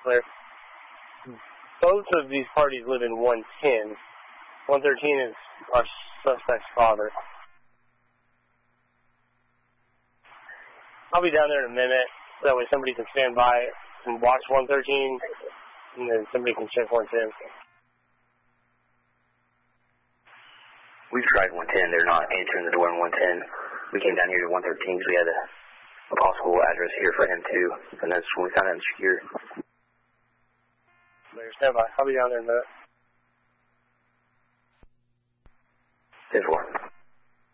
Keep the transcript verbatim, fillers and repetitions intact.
clear. Both of these parties live in one ten. one thirteen is our suspect's father. I'll be down there in a minute, so that way somebody can stand by and watch one thirteen, and then somebody can check one ten. We've tried one ten. They're not answering the door in one ten. We came down here to one thirteen because we had a, a possible address here for him, too. And that's when we found out insecure. Stand by. I'll be down there in a minute. ten four.